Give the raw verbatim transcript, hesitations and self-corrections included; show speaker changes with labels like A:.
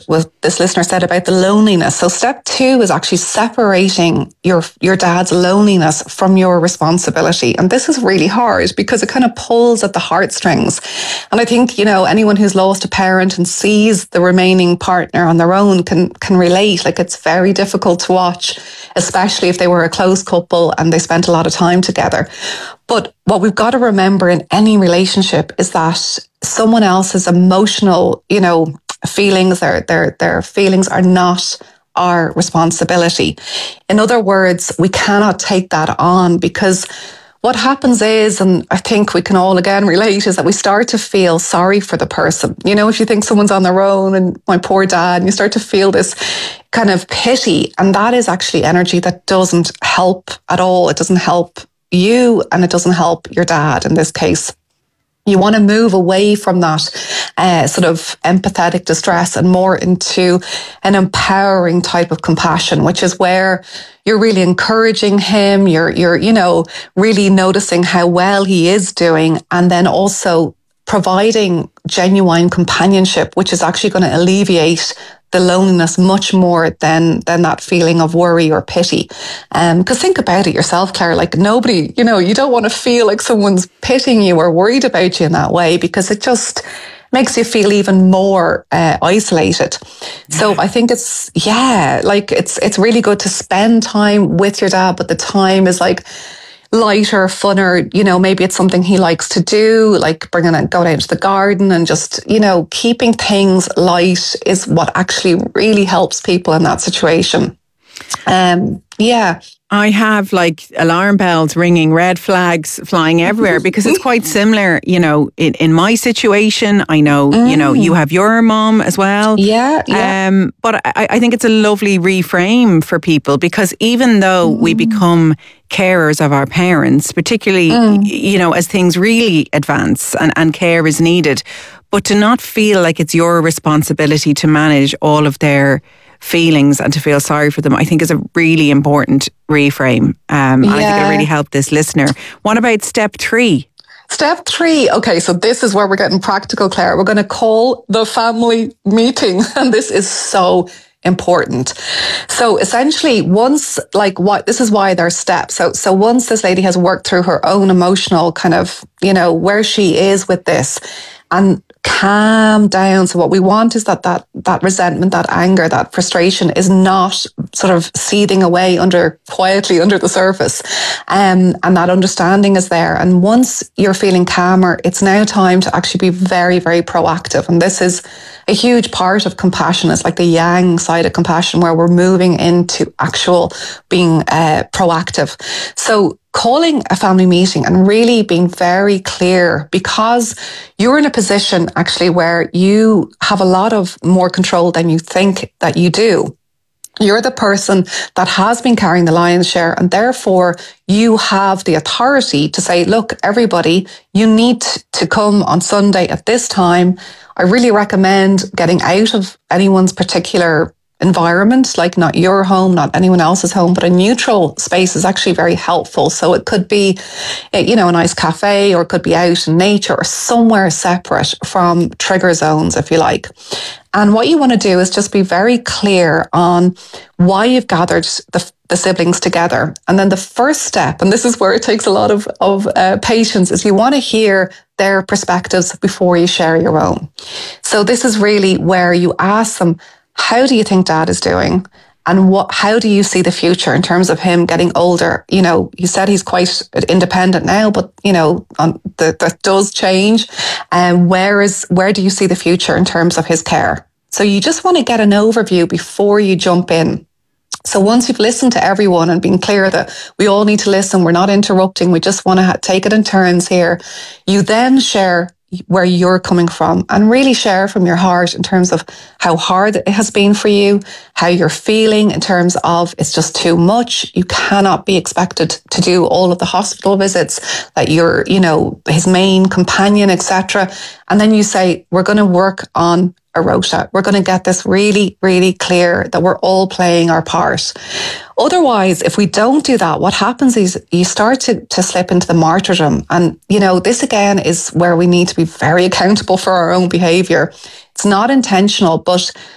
A: what this listener said about the loneliness. So step two is actually separating your your dad's loneliness from your responsibility. And this is really hard because it kind of pulls at the heartstrings. And I think, you know, anyone who's lost a parent and sees the remaining partner on their own can can relate. Like, it's very difficult to watch, especially if they were a close couple and they spent a lot of time together. But what we've got to remember in any relationship is that someone else's emotional, you know, feelings, their their their feelings are not our responsibility. In other words, we cannot take that on, because what happens is, and I think we can all again relate, is that we start to feel sorry for the person. You know, if you think someone's on their own and my poor dad, and you start to feel this kind of pity, and that is actually energy that doesn't help at all. It doesn't help you, and it doesn't help your dad in this case. You want to move away from that uh, sort of empathetic distress and more into an empowering type of compassion, which is where you're really encouraging him. You're, you're, you know, really noticing how well he is doing, and then also providing genuine companionship, which is actually going to alleviate the loneliness much more than than that feeling of worry or pity. Um, because think about it yourself, Claire, like nobody, you know, you don't want to feel like someone's pitying you or worried about you in that way, because it just makes you feel even more uh, isolated. Yeah. So I think it's, yeah, like it's it's really good to spend time with your dad, but the time is like lighter, funner, you know, maybe it's something he likes to do, like bringing it, going out to the garden, and just, you know, keeping things light is what actually really helps people in that situation. Um, yeah.
B: I have like alarm bells ringing, red flags flying everywhere, because it's quite similar, you know, in, in my situation. I know, mm. you know, you have your mom as well.
A: Yeah, yeah.
B: Um, but I, I think it's a lovely reframe for people, because even though mm. we become carers of our parents, particularly, mm. you know, as things really advance and, and care is needed, but to not feel like it's your responsibility to manage all of their feelings and to feel sorry for them, I think is a really important reframe. Um, yeah. And I think it'll really help this listener. What about step three?
A: Step three. Okay, so this is where we're getting practical, Claire. We're going to call the family meeting. And this is so important. So essentially, once, like what, this is why there's steps. So, so once this lady has worked through her own emotional kind of, you know, where she is with this, and calm down. So what we want is that that that resentment, that anger, that frustration is not sort of seething away under quietly under the surface. Um, and that understanding is there. And once you're feeling calmer, it's now time to actually be very, very proactive. And this is a huge part of compassion. It's like the yang side of compassion, where we're moving into actual being uh, proactive. So calling a family meeting and really being very clear, because you're in a position actually where you have a lot of more control than you think that you do. You're the person that has been carrying the lion's share, and therefore you have the authority to say, look, everybody, you need to come on Sunday at this time. I really recommend getting out of anyone's particular environment, like not your home, not anyone else's home, but a neutral space is actually very helpful. So it could be, you know, a nice cafe, or it could be out in nature, or somewhere separate from trigger zones, if you like. And what you want to do is just be very clear on why you've gathered the, the siblings together. And then the first step, and this is where it takes a lot of, of uh, patience, is you want to hear their perspectives before you share your own. So this is really where you ask them, how do you think Dad is doing? And what, how do you see the future in terms of him getting older? You know, you said he's quite independent now, but, you know, um, that, that does change. And um, where is, where do you see the future in terms of his care? So you just want to get an overview before you jump in. So once you've listened to everyone and been clear that we all need to listen, we're not interrupting, we just want to ha- take it in turns here, you then share where you're coming from, and really share from your heart in terms of how hard it has been for you, how you're feeling in terms of it's just too much. You cannot be expected to do all of the hospital visits, that you're, you know, his main companion, et cetera. And then you say, we're going to work on a rota. We're going to get this really, really clear that we're all playing our part. Otherwise, if we don't do that, what happens is you start to, to slip into the martyrdom. And, you know, this again is where we need to be very accountable for our own behavior. It's not intentional, but